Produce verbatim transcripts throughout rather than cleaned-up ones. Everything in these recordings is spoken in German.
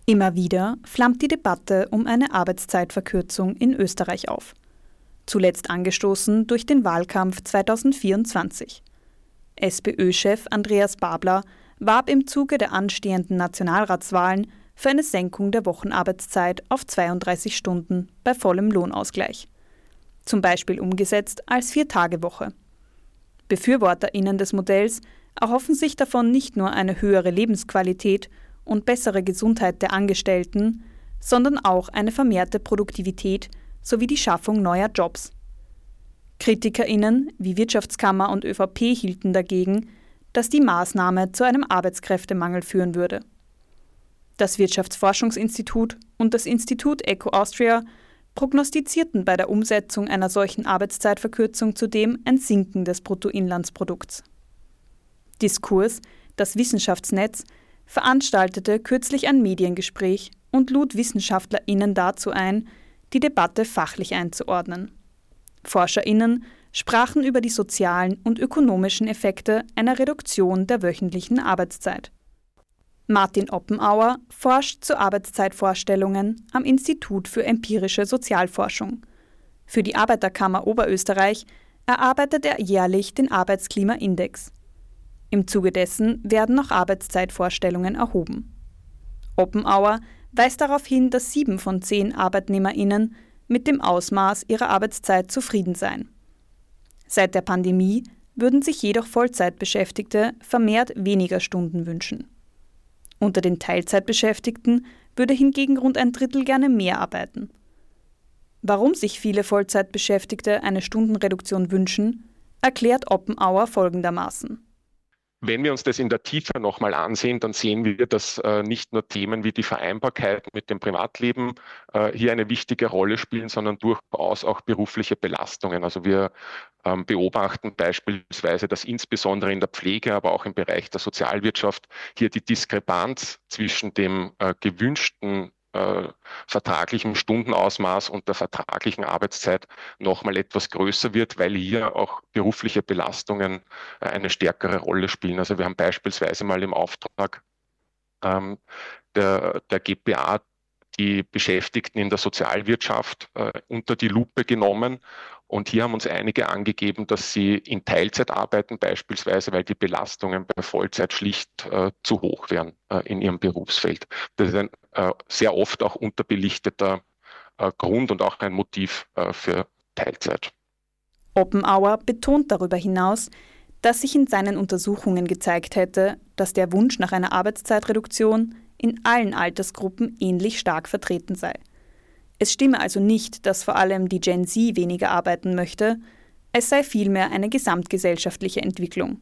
Immer wieder flammt die Debatte um eine Arbeitszeitverkürzung in Österreich auf. Zuletzt angestoßen durch den Wahlkampf zweitausendvierundzwanzig. SPÖ-Chef Andreas Babler warb im Zuge der anstehenden Nationalratswahlen für eine Senkung der Wochenarbeitszeit auf zweiunddreißig Stunden bei vollem Lohnausgleich. Zum Beispiel umgesetzt als Vier-Tage-Woche. BefürworterInnen des Modells erhoffen sich davon nicht nur eine höhere Lebensqualität und bessere Gesundheit der Angestellten, sondern auch eine vermehrte Produktivität sowie die Schaffung neuer Jobs. KritikerInnen wie Wirtschaftskammer und ÖVP hielten dagegen, dass die Maßnahme zu einem Arbeitskräftemangel führen würde. Das Wirtschaftsforschungsinstitut und das Institut Eco Austria prognostizierten bei der Umsetzung einer solchen Arbeitszeitverkürzung zudem ein Sinken des Bruttoinlandsprodukts. Diskurs, das Wissenschaftsnetz, veranstaltete kürzlich ein Mediengespräch und lud WissenschaftlerInnen dazu ein, die Debatte fachlich einzuordnen. ForscherInnen sprachen über die sozialen und ökonomischen Effekte einer Reduktion der wöchentlichen Arbeitszeit. Martin Oppenauer forscht zu Arbeitszeitvorstellungen am Institut für empirische Sozialforschung. Für die Arbeiterkammer Oberösterreich erarbeitet er jährlich den Arbeitsklimaindex. Im Zuge dessen werden noch Arbeitszeitvorstellungen erhoben. Oppenauer weist darauf hin, dass sieben von zehn ArbeitnehmerInnen mit dem Ausmaß ihrer Arbeitszeit zufrieden seien. Seit der Pandemie würden sich jedoch Vollzeitbeschäftigte vermehrt weniger Stunden wünschen. Unter den Teilzeitbeschäftigten würde hingegen rund ein Drittel gerne mehr arbeiten. Warum sich viele Vollzeitbeschäftigte eine Stundenreduktion wünschen, erklärt Oppenauer folgendermaßen. Wenn wir uns das in der Tiefe nochmal ansehen, dann sehen wir, dass äh, nicht nur Themen wie die Vereinbarkeit mit dem Privatleben äh, hier eine wichtige Rolle spielen, sondern durchaus auch berufliche Belastungen. Also wir ähm, beobachten beispielsweise, dass insbesondere in der Pflege, aber auch im Bereich der Sozialwirtschaft hier die Diskrepanz zwischen dem äh, gewünschten Äh, vertraglichem Stundenausmaß und der vertraglichen Arbeitszeit nochmal etwas größer wird, weil hier auch berufliche Belastungen äh, eine stärkere Rolle spielen. Also wir haben beispielsweise mal im Auftrag ähm, der, der G P A die Beschäftigten in der Sozialwirtschaft äh, unter die Lupe genommen. Und hier haben uns einige angegeben, dass sie in Teilzeit arbeiten, beispielsweise, weil die Belastungen bei Vollzeit schlicht äh, zu hoch wären äh, in ihrem Berufsfeld. Das ist ein äh, sehr oft auch unterbelichteter äh, Grund und auch ein Motiv äh, für Teilzeit. Oppenauer betont darüber hinaus, dass sich in seinen Untersuchungen gezeigt hätte, dass der Wunsch nach einer Arbeitszeitreduktion in allen Altersgruppen ähnlich stark vertreten sei. Es stimme also nicht, dass vor allem die Gen Z weniger arbeiten möchte, es sei vielmehr eine gesamtgesellschaftliche Entwicklung.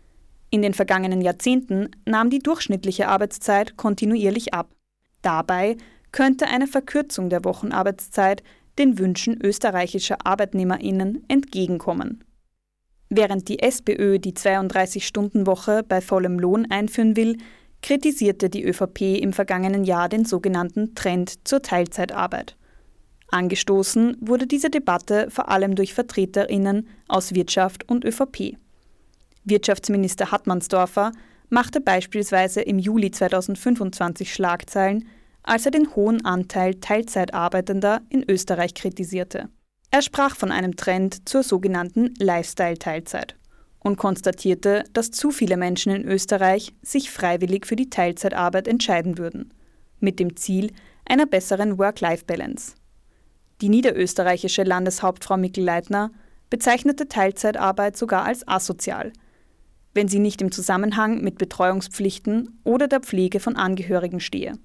In den vergangenen Jahrzehnten nahm die durchschnittliche Arbeitszeit kontinuierlich ab. Dabei könnte eine Verkürzung der Wochenarbeitszeit den Wünschen österreichischer ArbeitnehmerInnen entgegenkommen. Während die SPÖ die zweiunddreißig-Stunden-Woche bei vollem Lohn einführen will, kritisierte die ÖVP im vergangenen Jahr den sogenannten Trend zur Teilzeitarbeit. Angestoßen wurde diese Debatte vor allem durch VertreterInnen aus Wirtschaft und ÖVP. Wirtschaftsminister Hartmannsdorfer machte beispielsweise im Juli zweitausendfünfundzwanzig Schlagzeilen, als er den hohen Anteil Teilzeitarbeitender in Österreich kritisierte. Er sprach von einem Trend zur sogenannten Lifestyle-Teilzeit und konstatierte, dass zu viele Menschen in Österreich sich freiwillig für die Teilzeitarbeit entscheiden würden, mit dem Ziel einer besseren Work-Life-Balance. Die niederösterreichische Landeshauptfrau Mikl-Leitner bezeichnete Teilzeitarbeit sogar als asozial, wenn sie nicht im Zusammenhang mit Betreuungspflichten oder der Pflege von Angehörigen stehe.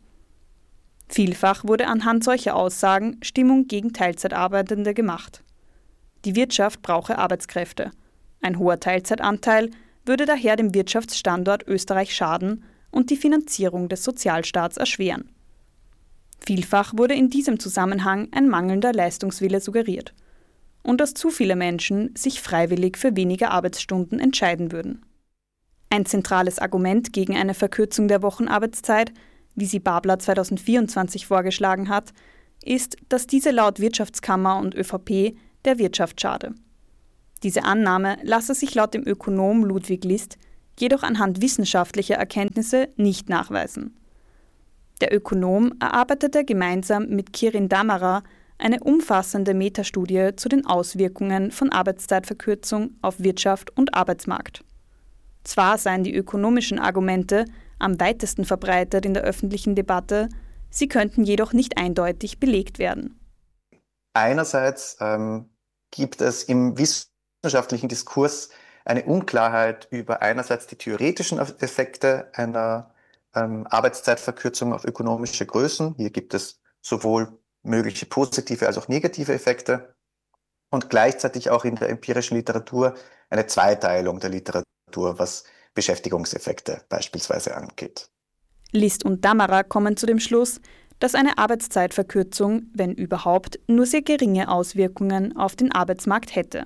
Vielfach wurde anhand solcher Aussagen Stimmung gegen Teilzeitarbeitende gemacht. Die Wirtschaft brauche Arbeitskräfte. Ein hoher Teilzeitanteil würde daher dem Wirtschaftsstandort Österreich schaden und die Finanzierung des Sozialstaats erschweren. Vielfach wurde in diesem Zusammenhang ein mangelnder Leistungswille suggeriert und dass zu viele Menschen sich freiwillig für weniger Arbeitsstunden entscheiden würden. Ein zentrales Argument gegen eine Verkürzung der Wochenarbeitszeit, wie sie Babler zweitausendvierundzwanzig vorgeschlagen hat, ist, dass diese laut Wirtschaftskammer und ÖVP der Wirtschaft schade. Diese Annahme lasse sich laut dem Ökonom Ludwig List jedoch anhand wissenschaftlicher Erkenntnisse nicht nachweisen. Der Ökonom erarbeitete gemeinsam mit Kirin Dammerer eine umfassende Metastudie zu den Auswirkungen von Arbeitszeitverkürzung auf Wirtschaft und Arbeitsmarkt. Zwar seien die ökonomischen Argumente am weitesten verbreitet in der öffentlichen Debatte, sie könnten jedoch nicht eindeutig belegt werden. Einerseits ähm, gibt es im wissenschaftlichen Diskurs eine Unklarheit über einerseits die theoretischen Effekte einer ähm, Arbeitszeitverkürzung auf ökonomische Größen. Hier gibt es sowohl mögliche positive als auch negative Effekte und gleichzeitig auch in der empirischen Literatur eine Zweiteilung der Literatur, was Beschäftigungseffekte beispielsweise angeht. List und Dammerer kommen zu dem Schluss, dass eine Arbeitszeitverkürzung, wenn überhaupt, nur sehr geringe Auswirkungen auf den Arbeitsmarkt hätte.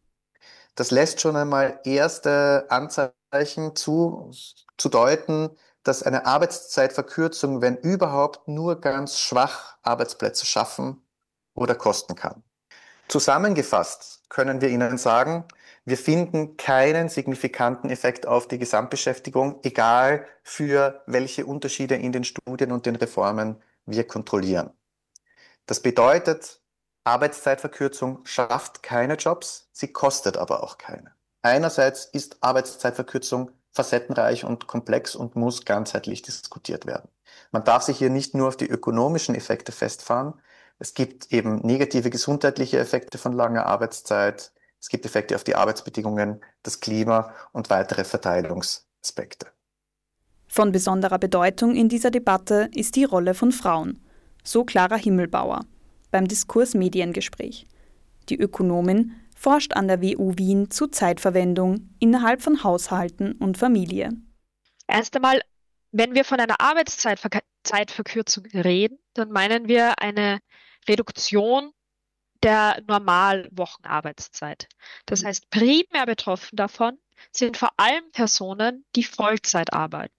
Das lässt schon einmal erste Anzeichen zu, zu deuten, dass eine Arbeitszeitverkürzung, wenn überhaupt, nur ganz schwach Arbeitsplätze schaffen oder kosten kann. Zusammengefasst können wir Ihnen sagen, wir finden keinen signifikanten Effekt auf die Gesamtbeschäftigung, egal für welche Unterschiede in den Studien und den Reformen wir kontrollieren. Das bedeutet, Arbeitszeitverkürzung schafft keine Jobs, sie kostet aber auch keine. Einerseits ist Arbeitszeitverkürzung facettenreich und komplex und muss ganzheitlich diskutiert werden. Man darf sich hier nicht nur auf die ökonomischen Effekte festfahren. Es gibt eben negative gesundheitliche Effekte von langer Arbeitszeit. Es gibt Effekte auf die Arbeitsbedingungen, das Klima und weitere Verteilungsaspekte. Von besonderer Bedeutung in dieser Debatte ist die Rolle von Frauen, so Clara Himmelbauer beim Diskurs-Mediengespräch. Die Ökonomin forscht an der W U Wien zu Zeitverwendung innerhalb von Haushalten und Familie. Erst einmal, wenn wir von einer Arbeitszeitverkürzung reden, dann meinen wir eine Reduktion der Normalwochenarbeitszeit. Das heißt, primär betroffen davon sind vor allem Personen, die Vollzeit arbeiten.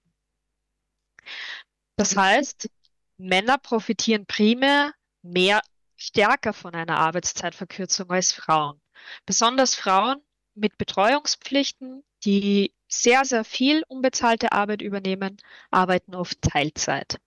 Das heißt, Männer profitieren primär mehr stärker von einer Arbeitszeitverkürzung als Frauen. Besonders Frauen mit Betreuungspflichten, die sehr, sehr viel unbezahlte Arbeit übernehmen, arbeiten oft Teilzeit.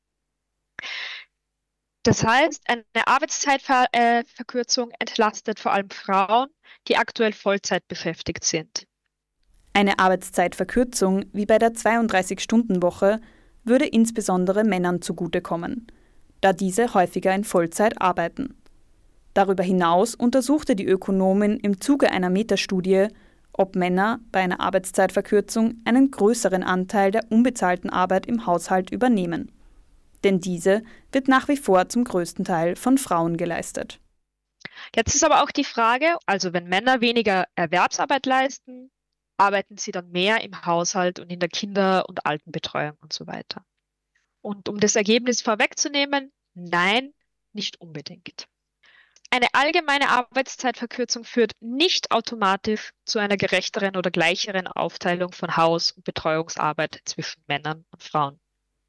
Das heißt, eine Arbeitszeitverkürzung entlastet vor allem Frauen, die aktuell Vollzeit beschäftigt sind. Eine Arbeitszeitverkürzung wie bei der zweiunddreißig-Stunden-Woche würde insbesondere Männern zugutekommen, da diese häufiger in Vollzeit arbeiten. Darüber hinaus untersuchte die Ökonomin im Zuge einer Metastudie, ob Männer bei einer Arbeitszeitverkürzung einen größeren Anteil der unbezahlten Arbeit im Haushalt übernehmen. Denn diese wird nach wie vor zum größten Teil von Frauen geleistet. Jetzt ist aber auch die Frage, also wenn Männer weniger Erwerbsarbeit leisten, arbeiten sie dann mehr im Haushalt und in der Kinder- und Altenbetreuung und so weiter. Und um das Ergebnis vorwegzunehmen, nein, nicht unbedingt. Eine allgemeine Arbeitszeitverkürzung führt nicht automatisch zu einer gerechteren oder gleicheren Aufteilung von Haus- und Betreuungsarbeit zwischen Männern und Frauen.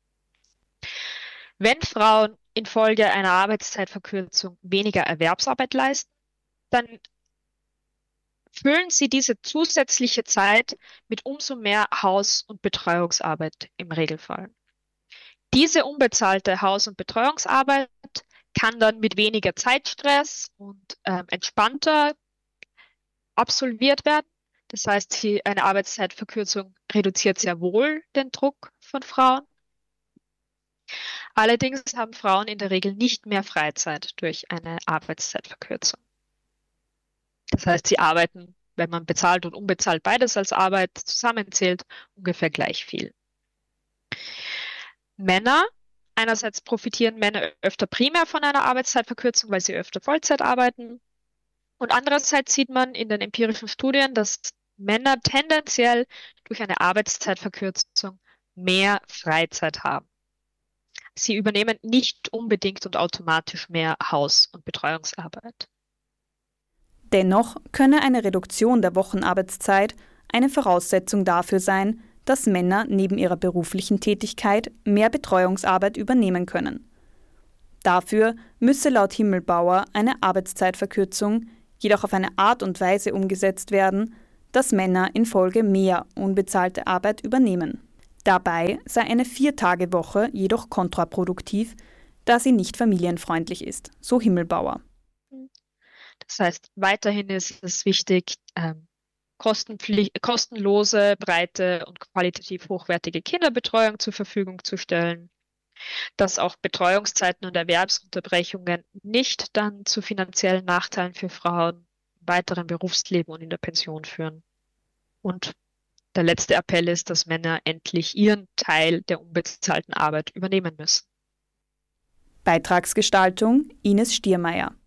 Wenn Frauen infolge einer Arbeitszeitverkürzung weniger Erwerbsarbeit leisten, dann füllen sie diese zusätzliche Zeit mit umso mehr Haus- und Betreuungsarbeit im Regelfall. Diese unbezahlte Haus- und Betreuungsarbeit kann dann mit weniger Zeitstress und äh, entspannter absolviert werden. Das heißt, die, eine Arbeitszeitverkürzung reduziert sehr wohl den Druck von Frauen. Allerdings haben Frauen in der Regel nicht mehr Freizeit durch eine Arbeitszeitverkürzung. Das heißt, sie arbeiten, wenn man bezahlt und unbezahlt beides als Arbeit zusammenzählt, ungefähr gleich viel. Männer, einerseits profitieren Männer öfter primär von einer Arbeitszeitverkürzung, weil sie öfter Vollzeit arbeiten. Und andererseits sieht man in den empirischen Studien, dass Männer tendenziell durch eine Arbeitszeitverkürzung mehr Freizeit haben. Sie übernehmen nicht unbedingt und automatisch mehr Haus- und Betreuungsarbeit. Dennoch könne eine Reduktion der Wochenarbeitszeit eine Voraussetzung dafür sein, dass Männer neben ihrer beruflichen Tätigkeit mehr Betreuungsarbeit übernehmen können. Dafür müsse laut Himmelbauer eine Arbeitszeitverkürzung jedoch auf eine Art und Weise umgesetzt werden, dass Männer infolge mehr unbezahlte Arbeit übernehmen. Dabei sei eine Vier-Tage-Woche jedoch kontraproduktiv, da sie nicht familienfreundlich ist, so Himmelbauer. Das heißt, weiterhin ist es wichtig, ähm, kostenlose, breite und qualitativ hochwertige Kinderbetreuung zur Verfügung zu stellen, dass auch Betreuungszeiten und Erwerbsunterbrechungen nicht dann zu finanziellen Nachteilen für Frauen im weiteren Berufsleben und in der Pension führen. Und der letzte Appell ist, dass Männer endlich ihren Teil der unbezahlten Arbeit übernehmen müssen. Beitragsgestaltung Ines Stiermeier.